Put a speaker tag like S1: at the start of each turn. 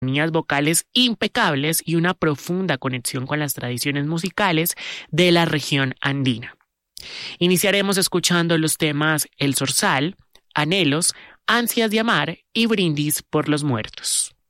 S1: armonías vocales impecables y una profunda conexión con las tradiciones musicales de la región andina. Iniciaremos escuchando los temas El Zorzal, Anhelos, Ansias de amar y Brindis por los muertos.